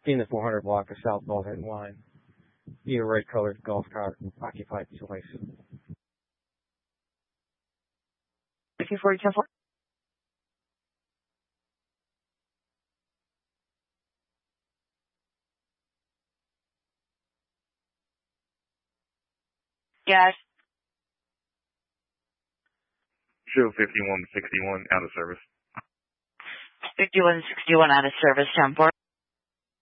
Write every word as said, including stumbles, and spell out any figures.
in the four hundred block of South Bulkhead line. Need a red-colored golf cart occupied choice. two four two four. Yes. Show fifty-one sixty-one out of service. fifty-one sixty-one out of service, ten four.